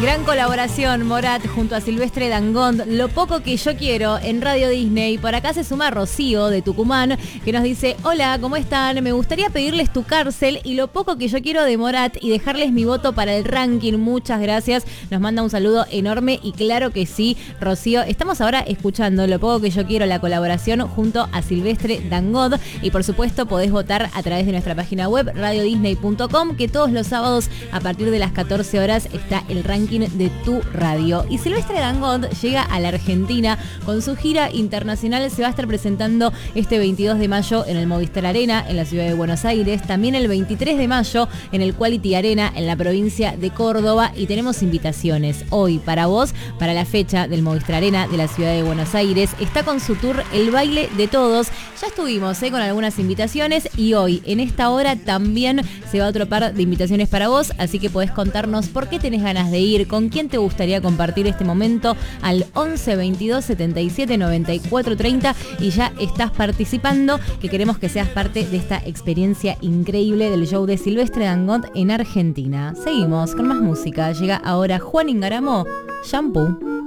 Gran colaboración, Morat junto a Silvestre Dangond, Lo poco que yo quiero en Radio Disney. Por acá se suma Rocío de Tucumán, que nos dice: hola, ¿cómo están? Me gustaría pedirles Tu cárcel y Lo poco que yo quiero de Morat y dejarles mi voto para el ranking. Muchas gracias. Nos manda un saludo enorme y claro que sí, Rocío. Estamos ahora escuchando Lo poco que yo quiero, la colaboración junto a Silvestre Dangond. Y por supuesto podés votar a través de nuestra página web radiodisney.com, que todos los sábados a partir de las 14 horas está el ranking de Tu radio. Y Silvestre Dangond llega a la Argentina con su gira internacional. Se va a estar presentando este 22 de mayo en el Movistar Arena en la ciudad de Buenos Aires, también el 23 de mayo en el Quality Arena en la provincia de Córdoba, y tenemos invitaciones hoy para vos para la fecha del Movistar Arena de la ciudad de Buenos Aires. Está con su tour El baile de todos. Ya estuvimos con algunas invitaciones y hoy en esta hora también se va otro par de invitaciones para vos, así que podés contarnos por qué tenés ganas de ir, con quién te gustaría compartir este momento al 11 22 77 94 30 y ya estás participando, que queremos que seas parte de esta experiencia increíble del show de Silvestre Dangond en Argentina. Seguimos con más música. Llega ahora Juan Ingaramo, Shampoo.